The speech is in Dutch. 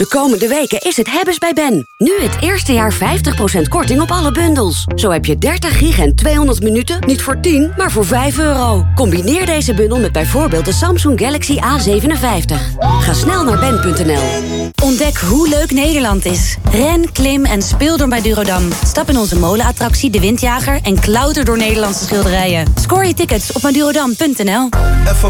De komende weken is het hebben's bij Ben. Nu het eerste jaar 50% korting op alle bundels. Zo heb je 30 gig en 200 minuten niet voor 10, maar voor €5. Combineer deze bundel met bijvoorbeeld de Samsung Galaxy A57. Ga snel naar ben.nl. Ontdek hoe leuk Nederland is. Ren, klim en speel door bij Durodam. Stap in onze molenattractie De Windjager en klauter door Nederlandse schilderijen. Scoor je tickets op madurodam.nl. Even